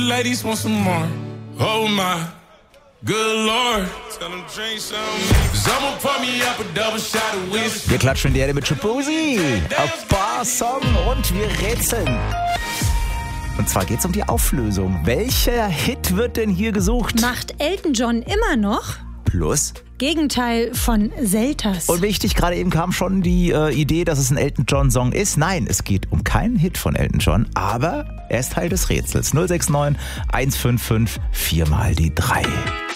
Ladies want some more. Oh my, good Lord. Tell them drink some. Someone pour me up a double shot of whiskey. Wir klatschen in die Erde mit Shaboozey auf Bar-Song und wir rätseln. Und zwar geht's um die Auflösung. Welcher Hit wird denn hier gesucht? Macht Elton John immer noch? Plus. Gegenteil von Selters. Und wichtig, gerade eben kam schon die Idee, dass es ein Elton John-Song ist. Nein, es geht um keinen Hit von Elton John, aber er ist Teil des Rätsels. 069 155 4 mal die 3.